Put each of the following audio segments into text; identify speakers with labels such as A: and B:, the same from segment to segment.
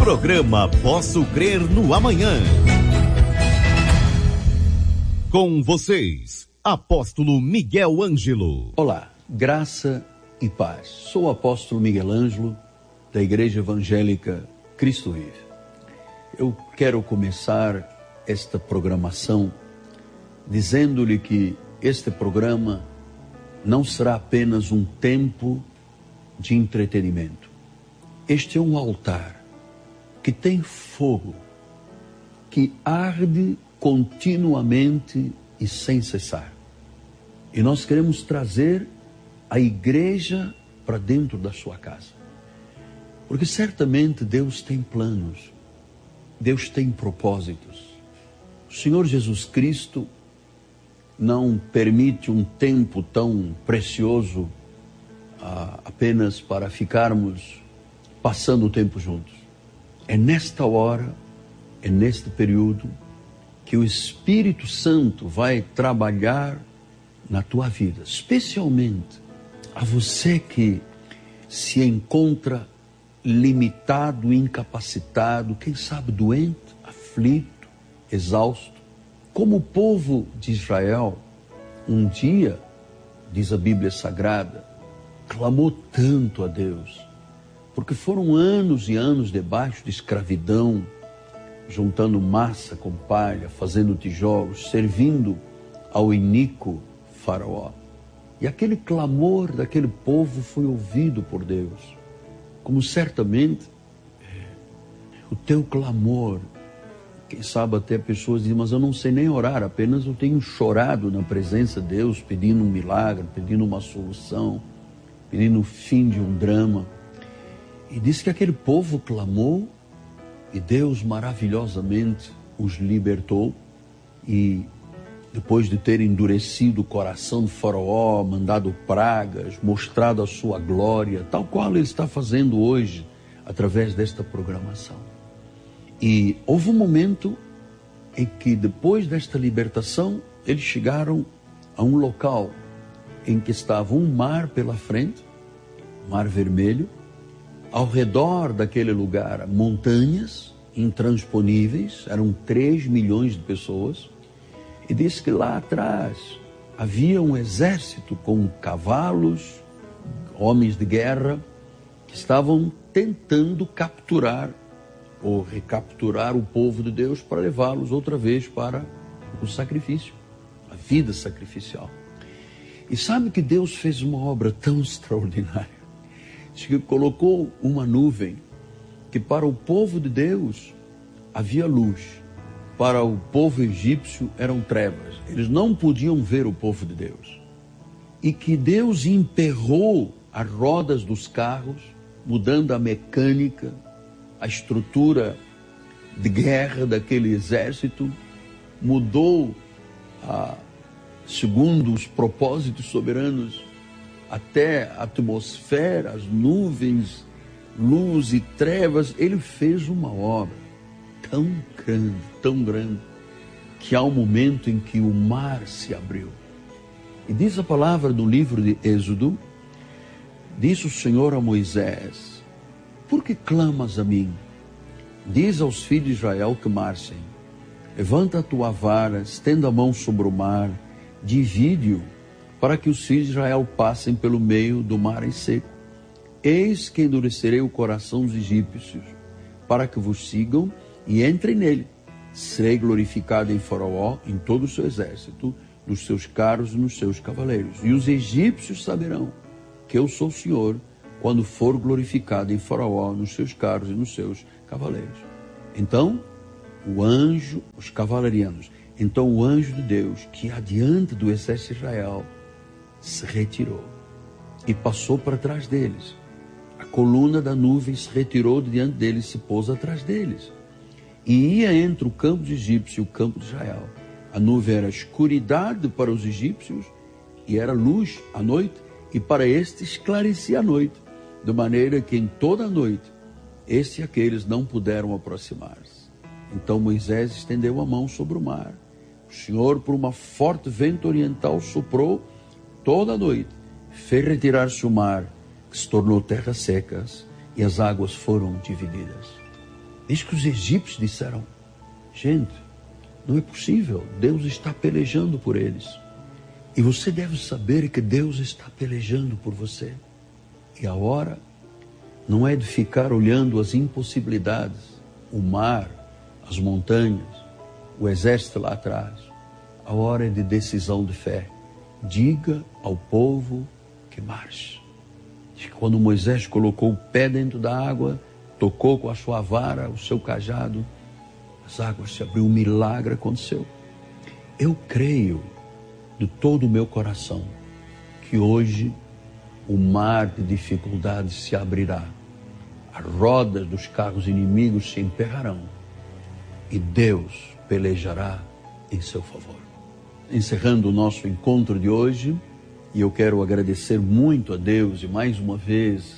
A: Programa Posso Crer no Amanhã. Com vocês, Apóstolo Miguel Ângelo.
B: Olá, graça e paz. Sou o Apóstolo Miguel Ângelo, da Igreja Evangélica Cristo Vive. Eu quero começar esta programação dizendo-lhe que este programa não será apenas um tempo de entretenimento. Este é um altar que tem fogo, que arde continuamente e sem cessar. E nós queremos trazer a igreja para dentro da sua casa. Porque certamente Deus tem planos, Deus tem propósitos. O Senhor Jesus Cristo não permite um tempo tão precioso apenas para ficarmos passando o tempo juntos. É nesta hora, é neste período, que o Espírito Santo vai trabalhar na tua vida, especialmente a você que se encontra limitado, incapacitado, quem sabe doente, aflito, exausto. Como o povo de Israel, um dia, diz a Bíblia Sagrada, clamou tanto a Deus, porque foram anos e anos debaixo de escravidão, juntando massa com palha, fazendo tijolos, servindo ao iníquo Faraó. E aquele clamor daquele povo foi ouvido por Deus. Como certamente o teu clamor, quem sabe até pessoas dizem, mas eu não sei nem orar, apenas eu tenho chorado na presença de Deus, pedindo um milagre, pedindo uma solução, pedindo o fim de um drama. E diz que aquele povo clamou e Deus maravilhosamente os libertou. E depois de ter endurecido o coração do Faraó, mandado pragas, mostrado a sua glória, tal qual ele está fazendo hoje, através desta programação. E houve um momento em que, depois desta libertação, eles chegaram a um local em que estava um mar pela frente, Mar Vermelho, ao redor daquele lugar montanhas intransponíveis, eram 3 milhões de pessoas, e diz que lá atrás havia um exército com cavalos, homens de guerra, que estavam tentando capturar ou recapturar o povo de Deus para levá-los outra vez para o sacrifício, a vida sacrificial. E sabe que Deus fez uma obra tão extraordinária, que colocou uma nuvem que para o povo de Deus havia luz, para o povo egípcio eram trevas, eles não podiam ver o povo de Deus. E que Deus emperrou as rodas dos carros, mudando a mecânica, a estrutura de guerra daquele exército, mudou, segundo os propósitos soberanos, até a atmosfera, as nuvens, luz e trevas. Ele fez uma obra tão grande, que há um momento em que o mar se abriu. E diz a palavra do livro de Êxodo, disse o Senhor a Moisés, por que clamas a mim? Diz aos filhos de Israel que marchem. Levanta a tua vara, estenda a mão sobre o mar, divide-o, para que os filhos de Israel passem pelo meio do mar em seco. Eis que endurecerei o coração dos egípcios, para que vos sigam e entrem nele. Serei glorificado em Faraó, em todo o seu exército, nos seus carros e nos seus cavaleiros. E os egípcios saberão que eu sou o Senhor, quando for glorificado em Faraó, nos seus carros e nos seus cavaleiros. Então, o anjo, os cavalarianos, então o anjo de Deus, que adiante do exército de Israel, se retirou e passou para trás deles. A coluna da nuvem se retirou de diante deles, se pôs atrás deles. E ia entre o campo dos egípcios e o campo de Israel. A nuvem era escuridade para os egípcios e era luz à noite, e para estes esclarecia a noite, de maneira que em toda a noite este e aqueles não puderam aproximar-se. Então Moisés estendeu a mão sobre o mar. O Senhor, por uma forte vento oriental, soprou toda a noite, fez retirar-se o mar, que se tornou terras secas, e as águas foram divididas. Diz que os egípcios disseram: gente, não é possível, Deus está pelejando por eles. E você deve saber que Deus está pelejando por você. E a hora não é de ficar olhando as impossibilidades, o mar, as montanhas, o exército lá atrás. A hora é de decisão de fé. Diga ao povo que marche. Diz que quando Moisés colocou o pé dentro da água, tocou com a sua vara, o seu cajado, as águas se abriu, um milagre aconteceu. Eu creio de todo o meu coração que hoje o mar de dificuldades se abrirá, as rodas dos carros inimigos se emperrarão e Deus pelejará em seu favor. Encerrando o nosso encontro de hoje, e eu quero agradecer muito a Deus e mais uma vez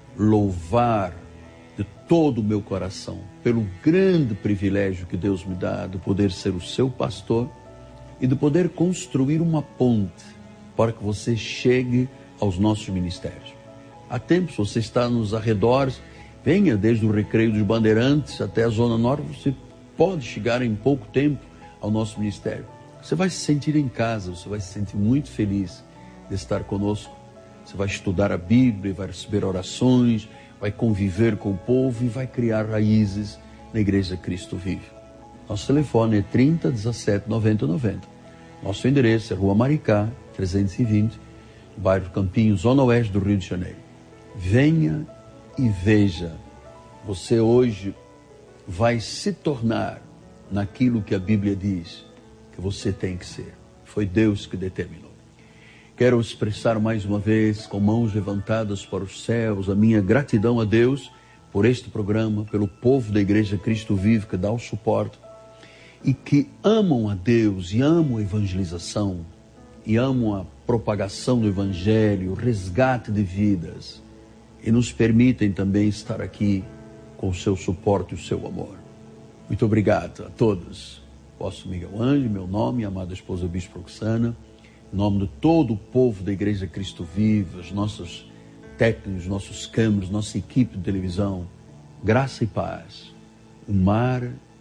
B: louvar de todo o meu coração pelo grande privilégio que Deus me dá de poder ser o seu pastor e de poder construir uma ponte para que você chegue aos nossos ministérios. Há tempos você está nos arredores, venha desde o Recreio dos Bandeirantes até a Zona Norte, você pode chegar em pouco tempo ao nosso ministério. Você vai se sentir em casa, você vai se sentir muito feliz de estar conosco. Você vai estudar a Bíblia, vai receber orações, vai conviver com o povo e vai criar raízes na Igreja Cristo Vive. Nosso telefone é 30 17 90 90. Nosso endereço é Rua Maricá, 320, bairro Campinho, Zona Oeste do Rio de Janeiro. Venha e veja. Você hoje vai se tornar naquilo que a Bíblia diz que você tem que ser. Foi Deus que determinou. Quero expressar mais uma vez, com mãos levantadas para os céus, a minha gratidão a Deus por este programa, pelo povo da Igreja Cristo Vive que dá o suporte e que amam a Deus e amam a evangelização e amam a propagação do Evangelho, o resgate de vidas e nos permitem também estar aqui com o seu suporte e o seu amor. Muito obrigado a todos. Apóstolo Miguel Ângelo, meu nome, amada esposa Bispo Roxana, em nome de todo o povo da Igreja Cristo Vive, os nossos técnicos, nossos câmeras, nossa equipe de televisão, graça e paz. O mar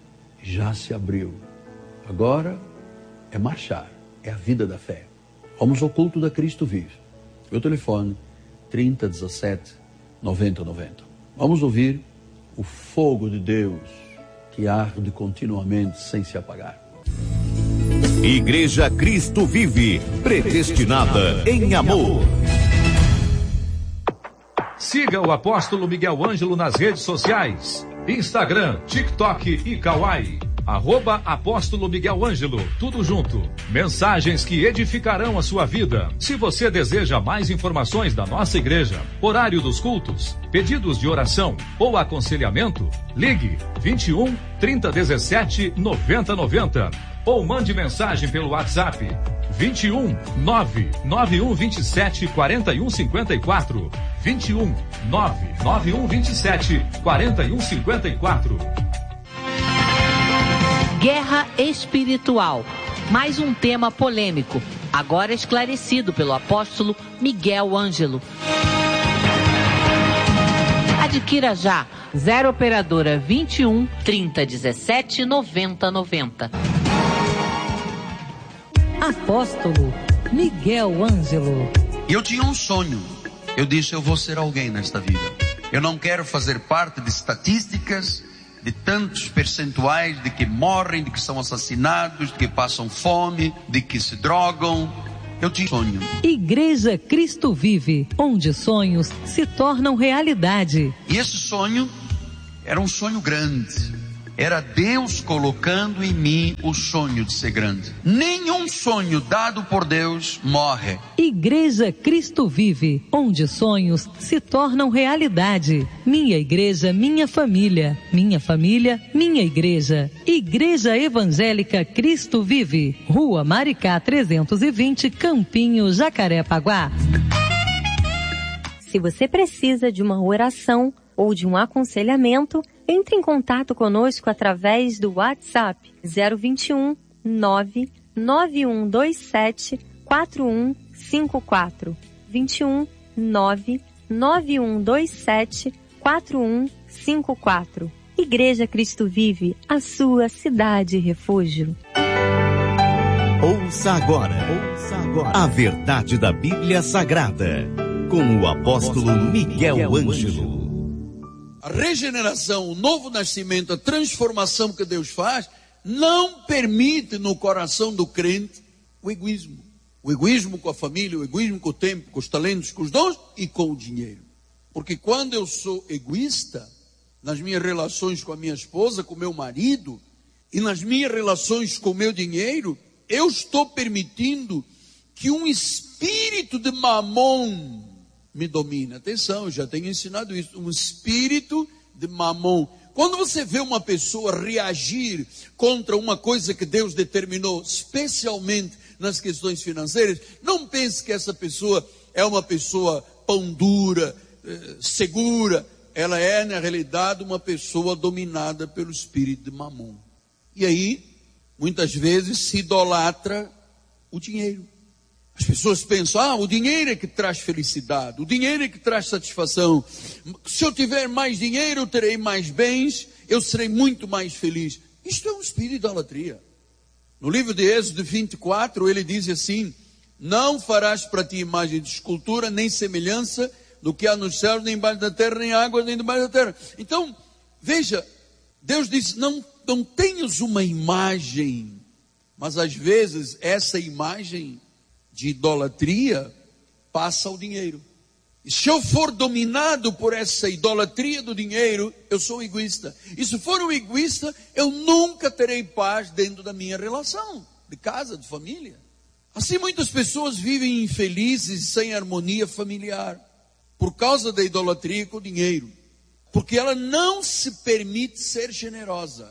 B: já se abriu. Agora é marchar, é a vida da fé. Vamos ao culto da Cristo Vive. Meu telefone, 30 17 90 90. Vamos ouvir o fogo de Deus que arde continuamente sem se apagar.
A: Igreja Cristo Vive, predestinada em amor.
C: Siga o apóstolo Miguel Ângelo nas redes sociais, Instagram, TikTok e Kawai. @apóstolo Miguel Ângelo, tudo junto. Mensagens que edificarão a sua vida. Se você deseja mais informações da nossa igreja, horário dos cultos, pedidos de oração ou aconselhamento, ligue 21 3017 9090 ou mande mensagem pelo WhatsApp 21 99127 4154 21 99127 4154.
D: Guerra espiritual. Mais um tema polêmico, agora esclarecido pelo apóstolo Miguel Ângelo. Adquira já 0 operadora 21 3017 9090.
E: Apóstolo Miguel Ângelo.
F: Eu tinha um sonho. Eu disse, eu vou ser alguém nesta vida. Eu não quero fazer parte de estatísticas, de tantos percentuais de que morrem, de que são assassinados, de que passam fome, de que se drogam. Eu tinha um sonho.
E: Igreja Cristo Vive, onde sonhos se tornam realidade.
F: E esse sonho era um sonho grande. Era Deus colocando em mim o sonho de ser grande. Nenhum sonho dado por Deus morre.
E: Igreja Cristo Vive, onde sonhos se tornam realidade. Minha igreja, minha família. Minha família, minha igreja. Igreja Evangélica Cristo Vive. Rua Maricá 320, Campinho, Jacarepaguá.
G: Se você precisa de uma oração ou de um aconselhamento, entre em contato conosco através do WhatsApp 021 99127 4154. 21 99127 4154. Igreja Igreja Cristo Vive, a sua cidade refúgio.
A: Ouça agora a verdade da Bíblia Sagrada, com o apóstolo Miguel Ângelo.
F: A regeneração, o novo nascimento, a transformação que Deus faz, não permite no coração do crente o egoísmo. O egoísmo com a família, o egoísmo com o tempo, com os talentos, com os dons e com o dinheiro. Porque quando eu sou egoísta, nas minhas relações com a minha esposa, com o meu marido, e nas minhas relações com o meu dinheiro, eu estou permitindo que um espírito de mamon me domine. Atenção, eu já tenho ensinado isso. Um espírito de mamon. Quando você vê uma pessoa reagir contra uma coisa que Deus determinou, especialmente nas questões financeiras, não pense que essa pessoa é uma pessoa pão dura, segura. Ela é, na realidade, uma pessoa dominada pelo espírito de mamon. E aí, muitas vezes, se idolatra o dinheiro. As pessoas pensam, o dinheiro é que traz felicidade, o dinheiro é que traz satisfação. Se eu tiver mais dinheiro, eu terei mais bens, eu serei muito mais feliz. Isto é um espírito de idolatria. No livro de Êxodo 24, ele diz assim: não farás para ti imagem de escultura, nem semelhança do que há nos céus, nem embaixo da terra, nem água, nem debaixo da terra. Então, veja, Deus diz, não tenhas uma imagem, mas às vezes essa imagem de idolatria passa ao dinheiro. E se eu for dominado por essa idolatria do dinheiro, eu sou egoísta. E se for um egoísta, eu nunca terei paz dentro da minha relação, de casa, de família. Assim muitas pessoas vivem infelizes, sem harmonia familiar, por causa da idolatria com o dinheiro. Porque ela não se permite ser generosa.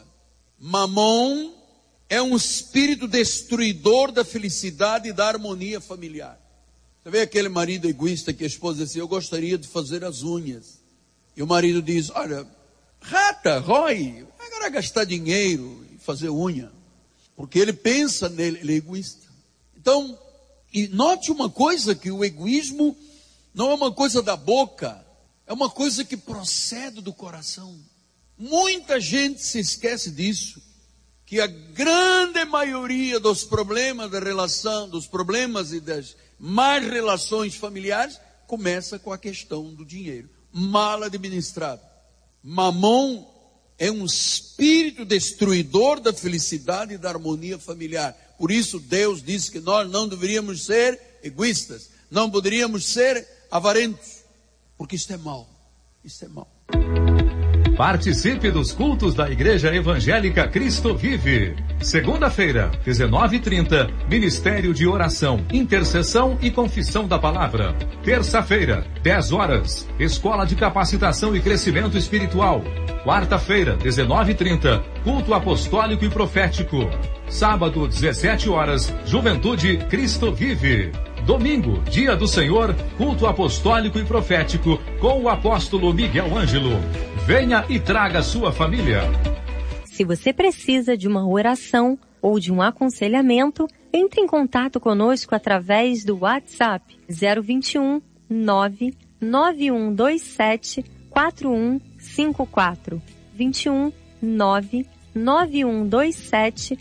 F: Mamon é um espírito destruidor da felicidade e da harmonia familiar. Você vê aquele marido egoísta que a esposa diz assim, eu gostaria de fazer as unhas. E o marido diz, olha, rata, rói, agora gastar dinheiro e fazer unha. Porque ele pensa nele, ele é egoísta. Então, e note uma coisa, que o egoísmo não é uma coisa da boca, é uma coisa que procede do coração. Muita gente se esquece disso. Que a grande maioria dos problemas da relação, dos problemas e das más relações familiares, começa com a questão do dinheiro, mal administrado. Mamon é um espírito destruidor da felicidade e da harmonia familiar. Por isso Deus disse que nós não deveríamos ser egoístas, não poderíamos ser avarentos, porque isto é mal, isto é mal.
C: Participe dos cultos da Igreja Evangélica Cristo Vive. Segunda-feira, 19h30, Ministério de Oração, Intercessão e Confissão da Palavra. Terça-feira, 10 horas, Escola de Capacitação e Crescimento Espiritual. Quarta-feira, 19h30, Culto Apostólico e Profético. Sábado, 17 horas, Juventude Cristo Vive. Domingo, Dia do Senhor, Culto Apostólico e Profético, com o apóstolo Miguel Ângelo. Venha e traga sua família.
G: Se você precisa de uma oração ou de um aconselhamento, entre em contato conosco através do WhatsApp 021 99127 4154. 21 99127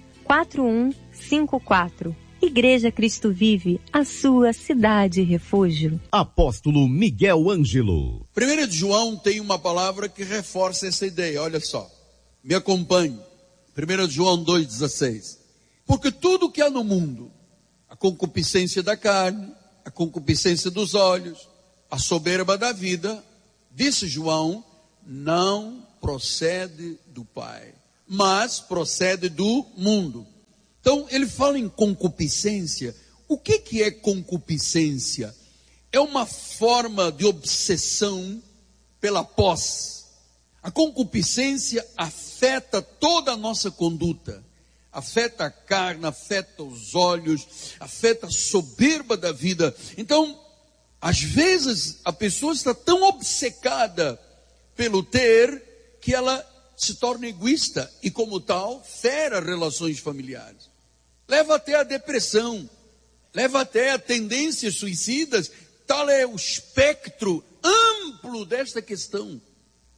G: 4154. Igreja Cristo Vive, a sua cidade refúgio.
A: Apóstolo Miguel Ângelo.
F: 1 João tem uma palavra que reforça essa ideia, olha só. Me acompanhe. 1 João 2,16. Porque tudo que há no mundo, a concupiscência da carne, a concupiscência dos olhos, a soberba da vida, disse João, não procede do Pai, mas procede do mundo. Então, ele fala em concupiscência. O que é concupiscência? É uma forma de obsessão pela posse. A concupiscência afeta toda a nossa conduta. Afeta a carne, afeta os olhos, afeta a soberba da vida. Então, às vezes, a pessoa está tão obcecada pelo ter, que ela se torna egoísta e, como tal, fere as relações familiares. Leva até a depressão, leva até a tendências suicidas. Tal é o espectro amplo desta questão.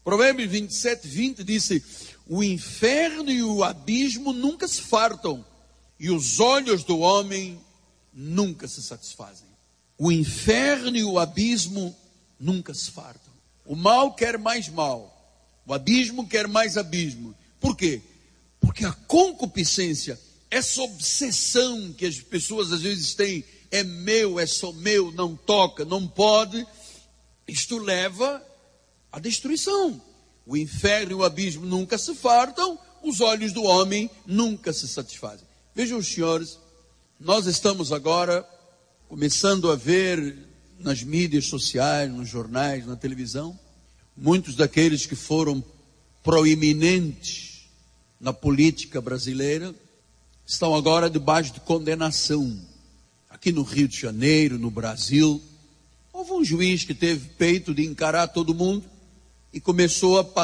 B: Provérbios 27, 20 disse: o inferno e o abismo nunca se fartam, e os olhos do homem nunca se satisfazem. O inferno e o abismo nunca se fartam. O mal quer mais mal, o abismo quer mais abismo. Por quê? Porque a concupiscência, essa obsessão que as pessoas às vezes têm, é meu, é só meu, não toca, não pode, isto leva à destruição. O inferno e o abismo nunca se fartam, os olhos do homem nunca se satisfazem. Vejam os senhores, nós estamos agora começando a ver nas mídias sociais, nos jornais, na televisão, muitos daqueles que foram proeminentes na política brasileira estão agora debaixo de condenação. Aqui no Rio de Janeiro, no Brasil, houve um juiz que teve peito de encarar todo mundo e começou a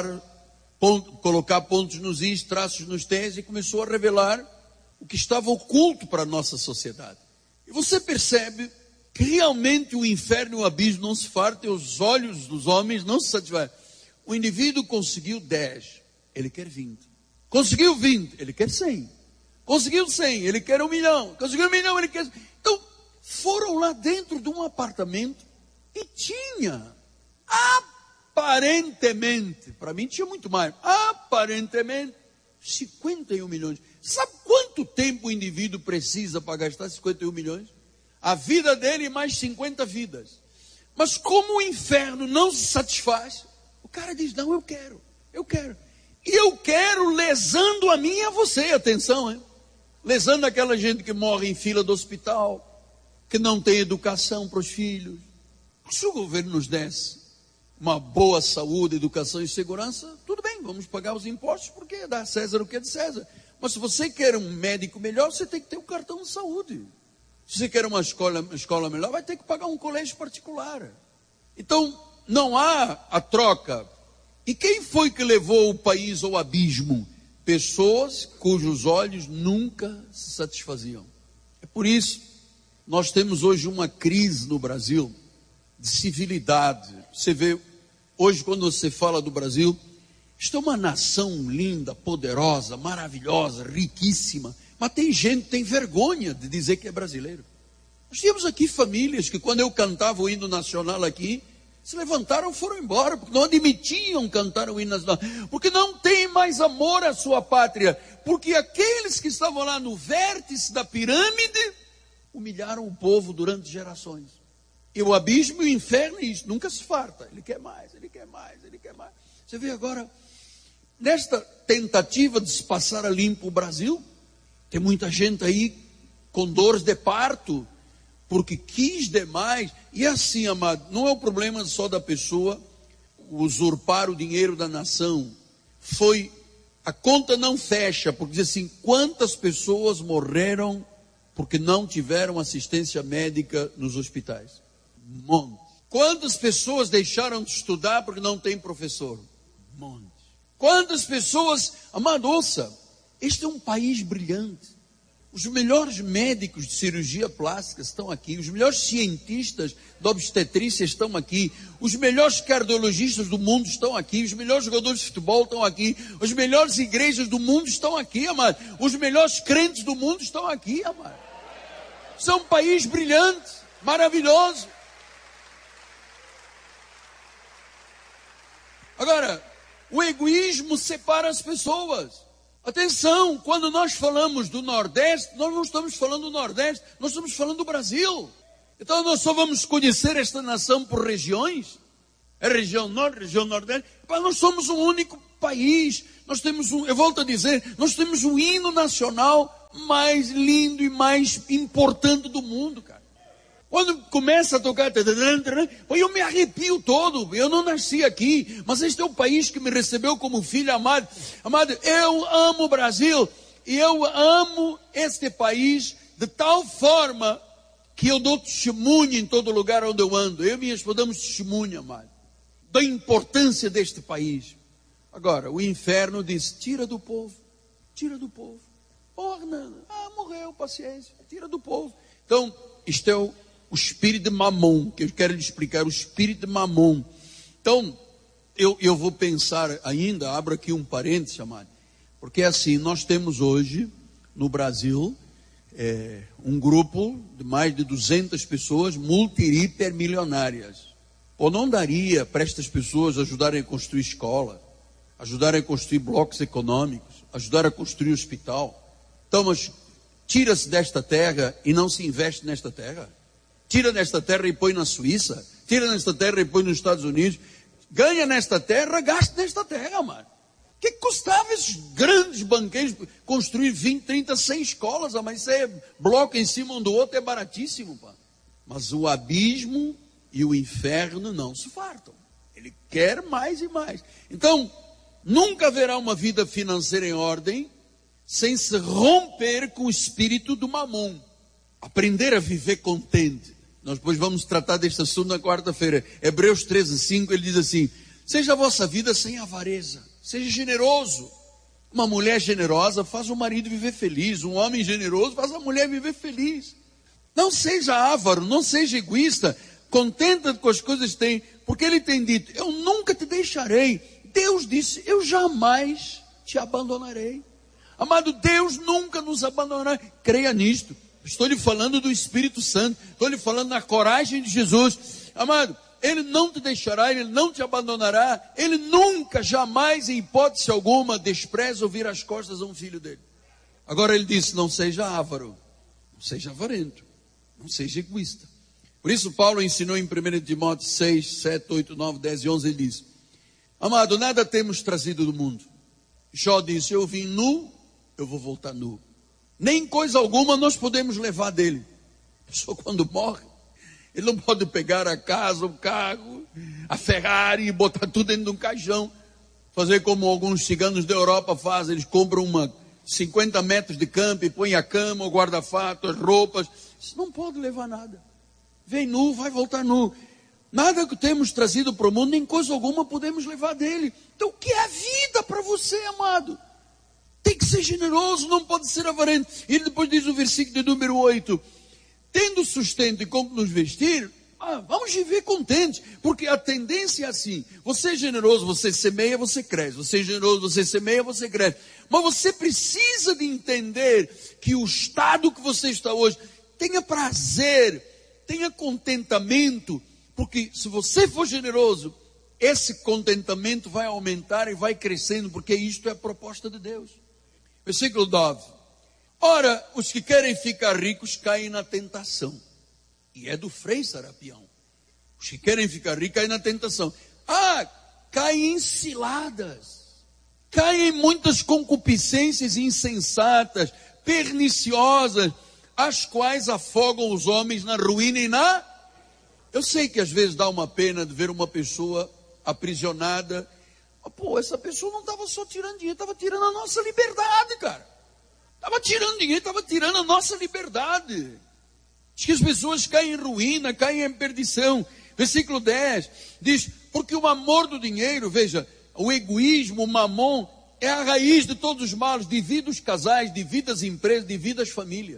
B: colocar pontos nos is, traços nos t's, e começou a revelar o que estava oculto para a nossa sociedade. E você percebe que realmente o inferno e o abismo não se fartam, e os olhos dos homens não se satisfazem. O indivíduo conseguiu 10, ele quer 20. Conseguiu 20, ele quer 100. Conseguiu 100, ele quer 1 milhão. Conseguiu 1 milhão, ele quer... Então, foram lá dentro de um apartamento e tinha, aparentemente, para mim tinha muito mais, aparentemente, 51 milhões. Sabe quanto tempo o indivíduo precisa para gastar 51 milhões? A vida dele e mais 50 vidas. Mas como o inferno não se satisfaz, o cara diz: não, eu quero. E eu quero lesando a mim e a você, atenção, hein? Lesando aquela gente que morre em fila do hospital, que não tem educação para os filhos. Se o governo nos desse uma boa saúde, educação e segurança, tudo bem, vamos pagar os impostos, porque dá a César o que é de César. Mas se você quer um médico melhor, você tem que ter um cartão de saúde. Se você quer uma escola melhor, vai ter que pagar um colégio particular. Então, não há a troca. E quem foi que levou o país ao abismo? Pessoas cujos olhos nunca se satisfaziam. É por isso, nós temos hoje uma crise no Brasil de civilidade. Você vê, hoje quando você fala do Brasil, isto é uma nação linda, poderosa, maravilhosa, riquíssima, mas tem gente que tem vergonha de dizer que é brasileiro. Nós tínhamos aqui famílias que quando eu cantava o hino nacional aqui, se levantaram e foram embora, porque não admitiam cantar o hino nacional, porque não tem mais amor à sua pátria, porque aqueles que estavam lá no vértice da pirâmide, humilharam o povo durante gerações. E o abismo e o inferno, isso nunca se farta, ele quer mais, ele quer mais, ele quer mais. Você vê agora, nesta tentativa de se passar a limpo o Brasil, tem muita gente aí com dores de parto, porque quis demais. E assim, amado, não é o problema só da pessoa usurpar o dinheiro da nação. A conta não fecha, porque diz assim, quantas pessoas morreram porque não tiveram assistência médica nos hospitais? Um monte. Quantas pessoas deixaram de estudar porque não tem professor? Um monte. Quantas pessoas, amado, ouça, este é um país brilhante. Os melhores médicos de cirurgia plástica estão aqui, os melhores cientistas da obstetrícia estão aqui, os melhores cardiologistas do mundo estão aqui, os melhores jogadores de futebol estão aqui, as melhores igrejas do mundo estão aqui, amado. Os melhores crentes do mundo estão aqui, amado. Isso é um país brilhante, maravilhoso. Agora, o egoísmo separa as pessoas. Atenção, quando nós falamos do Nordeste, nós não estamos falando do Nordeste, nós estamos falando do Brasil. Então nós só vamos conhecer esta nação por regiões. É região Norte, região Nordeste. Mas nós somos um único país. Nós temos eu volto a dizer, nós temos o hino nacional mais lindo e mais importante do mundo, cara. Quando começa a tocar, eu me arrepio todo. Eu não nasci aqui, mas este é o país que me recebeu como filho amado. Amado, eu amo o Brasil e eu amo este país de tal forma que eu dou testemunho em todo lugar onde eu ando. Eu e minha esposa damos testemunho, amado, da importância deste país. Agora, o inferno diz: tira do povo, tira do povo. Morreu, paciência, tira do povo. Então, isto é o espírito de Mamon, que eu quero lhe explicar, o espírito de Mamon. Então, eu vou pensar ainda, abro aqui um parênteses, amado, porque assim, nós temos hoje, no Brasil, um grupo de mais de 200 pessoas multi-hipermilionárias. Ou não daria para estas pessoas ajudarem a construir escola, ajudarem a construir blocos econômicos, ajudar a construir hospital? Então, mas tira-se desta terra e não se investe nesta terra? Tira nesta terra e põe na Suíça? Tira nesta terra e põe nos Estados Unidos? Ganha nesta terra, gasta nesta terra, mano. O que custava esses grandes banqueiros construir 20, 30, 100 escolas? Mas isso é bloco em cima um do outro, é baratíssimo, pá. Mas o abismo e o inferno não se fartam. Ele quer mais e mais. Então, nunca haverá uma vida financeira em ordem sem se romper com o espírito do mamon. Aprender a viver contente. Nós depois vamos tratar deste assunto na quarta-feira. Hebreus 13:5, ele diz assim: seja a vossa vida sem avareza, seja generoso. Uma mulher generosa faz o marido viver feliz, um homem generoso faz a mulher viver feliz. Não seja avaro, não seja egoísta, contenta com as coisas que tem, porque ele tem dito: eu nunca te deixarei. Deus disse: eu jamais te abandonarei. Amado, Deus nunca nos abandonará. Creia nisto. Estou lhe falando do Espírito Santo, estou lhe falando da coragem de Jesus. Amado, Ele não te deixará, Ele não te abandonará. Ele nunca, jamais, em hipótese alguma, despreza ou vira as costas a um filho dele. Agora ele disse: não seja avaro, não seja avarento, não seja egoísta. Por isso Paulo ensinou em 1 Timóteo 6, 7, 8, 9, 10 e 11, ele diz: amado, nada temos trazido do mundo. Jó disse: eu vim nu, eu vou voltar nu. Nem coisa alguma nós podemos levar dele. A pessoa quando morre, ele não pode pegar a casa, o carro, a Ferrari e botar tudo dentro de um caixão. Fazer como alguns ciganos da Europa fazem. Eles compram 50 metros de campo e põem a cama, o guarda-fato, as roupas. Isso não pode levar nada. Vem nu, vai voltar nu. Nada que temos trazido para o mundo, nem coisa alguma podemos levar dele. Então o que é a vida para você, amado? Tem que ser generoso, não pode ser avarento. E ele depois diz no versículo de número 8: tendo sustento e como nos vestir, vamos viver contentes. Porque a tendência é assim: você é generoso, você semeia, você cresce. Você é generoso, você semeia, você cresce. Mas você precisa de entender que o estado que você está hoje, tenha prazer, tenha contentamento. Porque se você for generoso, esse contentamento vai aumentar e vai crescendo. Porque isto é a proposta de Deus. Versículo 9. Ora, os que querem ficar ricos caem na tentação. E é do Frei Serapião. Os que querem ficar ricos caem na tentação. Caem em ciladas. Caem em muitas concupiscências insensatas, perniciosas, as quais afogam os homens na ruína e na... Eu sei que às vezes dá uma pena de ver uma pessoa aprisionada. Essa pessoa não estava só tirando dinheiro, estava tirando a nossa liberdade, cara. Estava tirando dinheiro, estava tirando a nossa liberdade. Diz que as pessoas caem em ruína, caem em perdição. Versículo 10 diz: porque o amor do dinheiro, veja, o egoísmo, o mamon, é a raiz de todos os males. Divide os casais, divide as empresas, divide as famílias.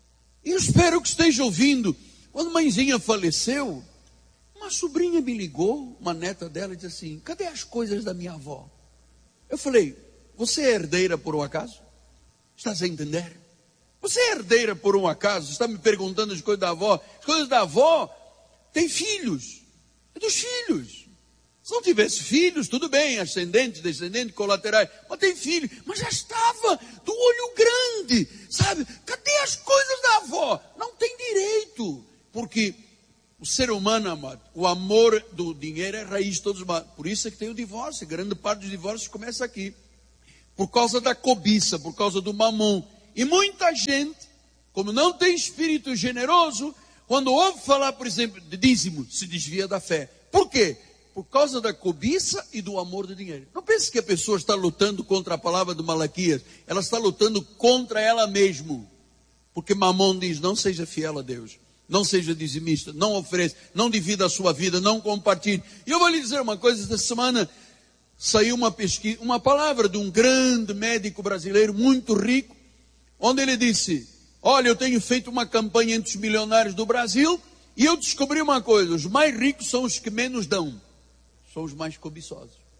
B: E eu espero que esteja ouvindo. Quando a mãezinha faleceu, uma sobrinha me ligou, uma neta dela, e disse assim: cadê as coisas da minha avó? Eu falei: você é herdeira por um acaso? Estás a entender? Você é herdeira por um acaso? Você está me perguntando as coisas da avó? As coisas da avó têm filhos. É dos filhos. Se não tivesse filhos, tudo bem, ascendentes, descendentes, colaterais, mas tem filho. Mas já estava do olho grande, sabe? Cadê as coisas da avó? Não tem direito, porque o ser humano, amado, o amor do dinheiro é a raiz de todos os males. Por isso é que tem o divórcio. Grande parte dos divórcios começa aqui. Por causa da cobiça, por causa do mamon. E muita gente, como não tem espírito generoso, quando ouve falar, por exemplo, de dízimo, se desvia da fé. Por quê? Por causa da cobiça e do amor do dinheiro. Não pense que a pessoa está lutando contra a palavra do Malaquias. Ela está lutando contra ela mesma. Porque Mamon diz: não seja fiel a Deus. Não seja dizimista. Não ofereça. Não divida a sua vida. Não compartilhe. E eu vou lhe dizer uma coisa. Esta semana saiu uma pesquisa, uma palavra de um grande médico brasileiro, muito rico, onde ele disse: olha, eu tenho feito uma campanha entre os milionários do Brasil e eu descobri uma coisa: os mais ricos são os que menos dão. São os mais cobiçosos.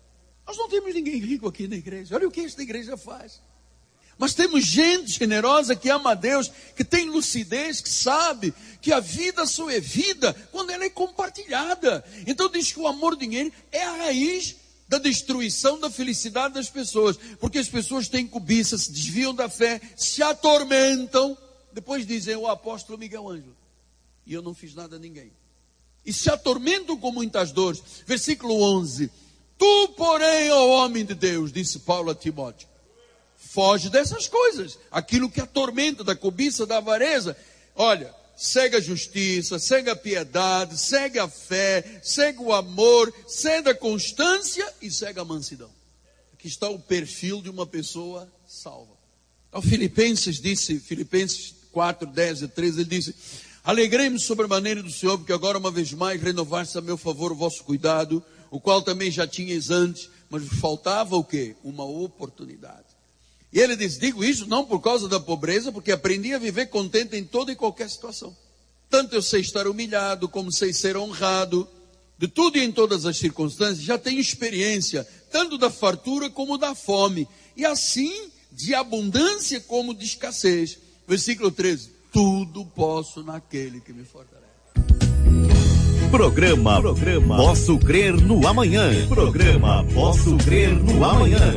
B: Nós não temos ninguém rico aqui na igreja. Olha o que esta igreja faz. Mas temos gente generosa que ama a Deus, que tem lucidez, que sabe que a vida só é vida quando ela é compartilhada. Então diz que o amor ao dinheiro é a raiz da destruição da felicidade das pessoas. Porque as pessoas têm cobiça, se desviam da fé, se atormentam. Depois dizem o apóstolo Miguel Ângelo: e eu não fiz nada a ninguém. E se atormentam com muitas dores. Versículo 11. Tu, porém, ó homem de Deus, disse Paulo a Timóteo, foge dessas coisas, aquilo que atormenta, da cobiça, da avareza. Olha, segue a justiça, segue a piedade, segue a fé, segue o amor, segue a constância e segue a mansidão. Aqui está o perfil de uma pessoa salva. Ao Filipenses 4, 10 e 13, ele disse: alegrei-me sobremaneira do Senhor, porque agora uma vez mais renovar-se a meu favor o vosso cuidado, o qual também já tinhas antes, mas faltava o quê? Uma oportunidade. E ele diz: digo isso não por causa da pobreza, porque aprendi a viver contente em toda e qualquer situação. Tanto eu sei estar humilhado, como sei ser honrado. De tudo e em todas as circunstâncias, já tenho experiência, tanto da fartura como da fome. E assim, de abundância como de escassez. Versículo 13. Tudo posso naquele que me fortalece.
A: Programa Posso Crer no Amanhã. Programa Posso Crer no Amanhã.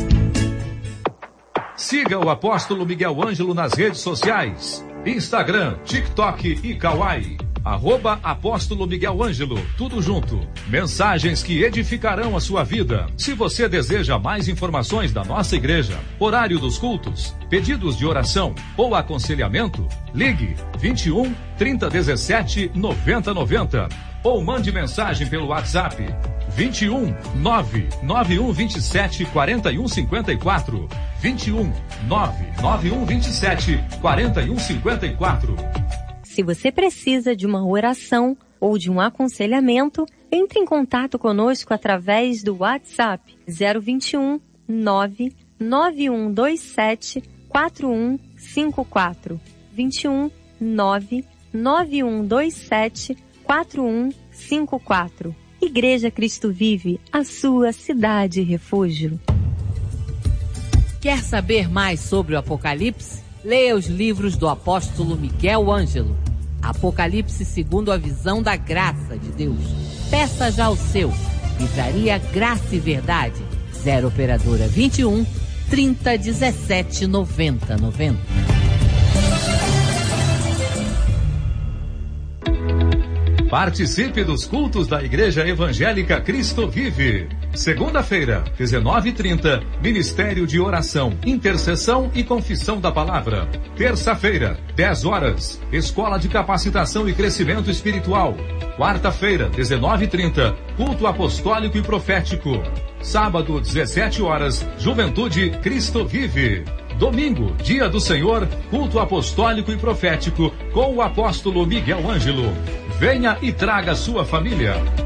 C: Siga o apóstolo Miguel Ângelo nas redes sociais. Instagram, TikTok e Kawaii. @apóstolo Miguel Ângelo, tudo junto. Mensagens que edificarão a sua vida. Se você deseja mais informações da nossa igreja, horário dos cultos, pedidos de oração ou aconselhamento, ligue 21 3017 9090 ou mande mensagem pelo WhatsApp 21 99127 4154. 21 99127 4154.
G: Se você precisa de uma oração ou de um aconselhamento, entre em contato conosco através do WhatsApp 021 99127 4154. 21 99127 4154. Igreja Cristo Vive, a sua cidade refúgio.
D: Quer saber mais sobre o Apocalipse? Leia os livros do apóstolo Miguel Ângelo. Apocalipse segundo a visão da graça de Deus. Peça já o seu. Livraria Graça e Verdade. 0 operadora 21 30 17 90 90.
C: Participe dos cultos da Igreja Evangélica Cristo Vive. Segunda-feira, 19h30, Ministério de Oração, Intercessão e Confissão da Palavra. Terça-feira, 10 horas, Escola de Capacitação e Crescimento Espiritual. Quarta-feira, 19h30, Culto Apostólico e Profético. Sábado, 17 horas, Juventude Cristo Vive. Domingo, Dia do Senhor, Culto Apostólico e Profético com o apóstolo Miguel Ângelo. Venha e traga sua família.